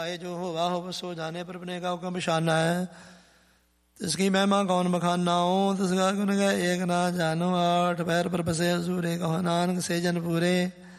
जो होगा हो सो जाने पर अपने का हुक्म बशाना है। तिसकी महिमा कौन बखाना हो, तिसका गुण गा एक ना जानो। आठ पैर पर बसे सूर्य कहो नानक से जन पूरे।